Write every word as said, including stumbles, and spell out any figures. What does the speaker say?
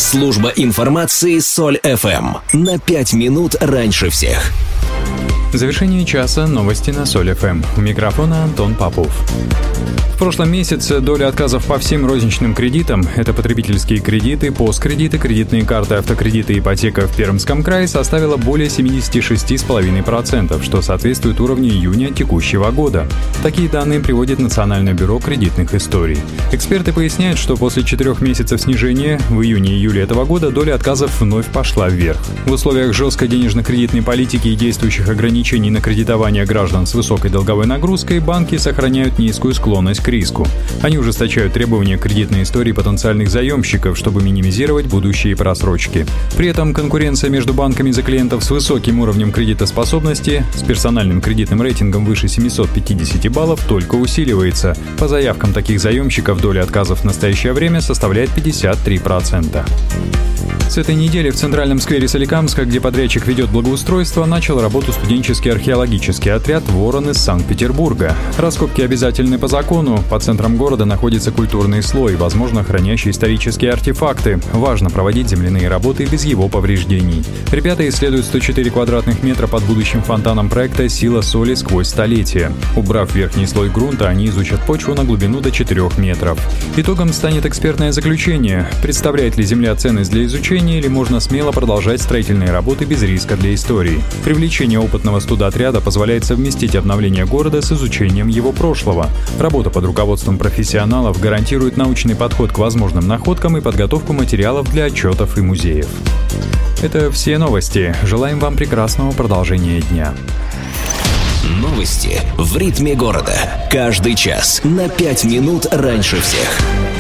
Служба информации Соль эф эм. На пять минут раньше всех. В завершении часа новости на Соль эф эм. У микрофона Антон Попов. В прошлом месяце доля отказов по всем розничным кредитам – это потребительские кредиты, посткредиты, кредитные карты, автокредиты и ипотека в Пермском крае составила более семьдесят шесть целых пять десятых процента, что соответствует уровню июня текущего года. Такие данные приводит Национальное бюро кредитных историй. Эксперты поясняют, что после четырех месяцев снижения в июне-июле этого года доля отказов вновь пошла вверх. В условиях жесткой денежно-кредитной политики и действующих ограничений на кредитование граждан с высокой долговой нагрузкой банки сохраняют низкую склонность к риску. Они ужесточают требования к кредитной истории потенциальных заемщиков, чтобы минимизировать будущие просрочки. При этом конкуренция между банками за клиентов с высоким уровнем кредитоспособности, с персональным кредитным рейтингом выше семьсот пятьдесят баллов, только усиливается. По заявкам таких заемщиков доля отказов в настоящее время составляет пятьдесят три процента. С этой недели в Центральном сквере Соликамска, где подрядчик ведет благоустройство, начал работу студенческий археологический отряд «Ворон» из Санкт-Петербурга. Раскопки обязательны по закону. По центрам города находится культурный слой, возможно, хранящий исторические артефакты. Важно проводить земляные работы без его повреждений. Ребята исследуют сто четыре квадратных метра под будущим фонтаном проекта «Сила соли сквозь столетия». Убрав верхний слой грунта, они изучат почву на глубину до четырёх метров. Итогом станет экспертное заключение. Представляет ли Земля ценность для изучения, или можно смело продолжать строительные работы без риска для истории. Привлечение опытного студотряда позволяет совместить обновление города с изучением его прошлого. Работа под руководством профессионалов гарантирует научный подход к возможным находкам и подготовку материалов для отчетов и музеев. Это все новости. Желаем вам прекрасного продолжения дня. Новости в ритме города. Каждый час на пять минут раньше всех.